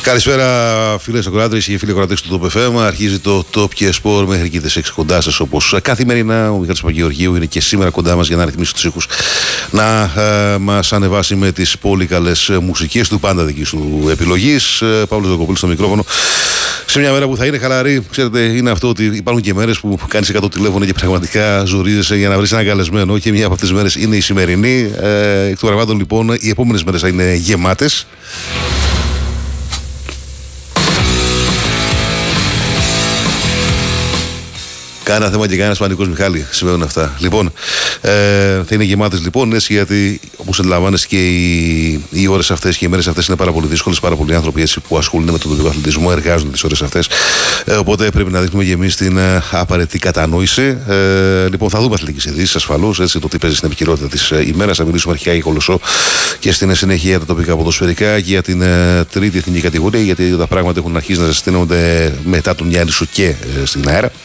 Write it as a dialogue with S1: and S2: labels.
S1: Καλησπέρα φίλες ακροάτρες και φίλοι ακροατές του Top FM. Αρχίζει το Top και Sport μέχρι και τις 6 κοντά σας όπως καθημερινά. Ο Μιχάλης Παπαγεωργίου είναι και σήμερα κοντά μας για να ρυθμίσει τους ήχους, να μας ανεβάσει με τις πολύ καλές μουσικές του, πάντα δικής του επιλογής. Παύλος Δοκοπούλης στο μικρόφωνο. Σε μια μέρα που θα είναι χαλαρή, ξέρετε, είναι αυτό ότι υπάρχουν και μέρες που κάνεις 100 τηλέφωνο και πραγματικά ζορίζεσαι για να βρεις ένα καλεσμένο. Και μια από αυτές τις μέρες είναι η σημερινή. Εκ του παραβάντων, λοιπόν, οι επόμενες μέρες θα είναι γεμάτες. Κάνα θέμα και κανένα πανικός, Μιχάλη, σημαίνουν αυτά. Λοιπόν, θα είναι γεμάτες λοιπόν, έτσι, γιατί όπως αντιλαμβάνεσαι και οι ώρες αυτές και οι μέρες αυτές είναι πάρα πολύ δύσκολες. Πάρα πολλοί άνθρωποι έτσι, που ασχολούνται με τον αθλητισμό εργάζονται τις ώρες αυτές. Οπότε πρέπει να δείχνουμε και εμείς την απαραίτητη κατανόηση. Λοιπόν, θα δούμε αθλητικές ειδήσεις ασφαλώς, έτσι, το τι παίζει στην επικαιρότητα της ημέρας. Θα μιλήσουμε αρχικά για Κολοσσό και στην συνέχεια για τα τοπικά ποδοσφαιρικά και για την τρίτη εθνική κατηγορία, γιατί τα πράγματα έχουν αρχίσει να ζεσταίνονται μετά τον Γιάννησο και στην αέρα.